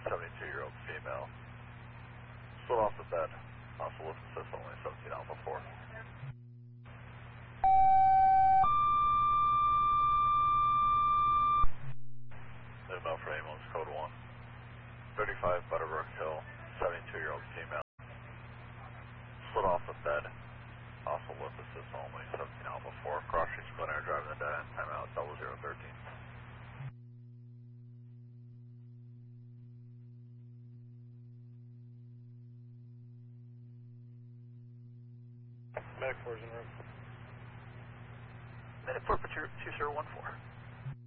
72-year-old female. Slid off the bed. Also with assist only 17 Alpha 4. Email for ambulance code 1. 35 Butterbrook Hill, 72-year-old female. Slid off the bed. Also with assist only 17 Alpha 4. Cross street splinter driving the dead end. Timeout 0013. Medic 4 is in room. Medic 4, put your 2014.